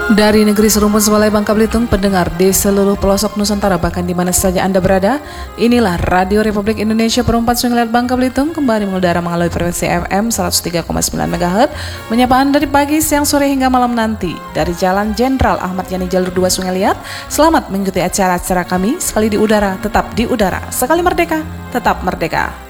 Dari negeri serumpun Sebalai Bangka Belitung, pendengar di seluruh pelosok Nusantara bahkan di mana saja Anda berada, inilah Radio Republik Indonesia Perempat Sungai Bangka Belitung kembali mengudara melalui frekuensi FM 103,9 MHz, menyapa Anda di pagi, siang, sore hingga malam nanti dari Jalan Jenderal Ahmad Yani Jalur 2 Sungai Liat. Selamat mengikuti acara-acara kami, sekali di udara tetap di udara, sekali merdeka tetap merdeka.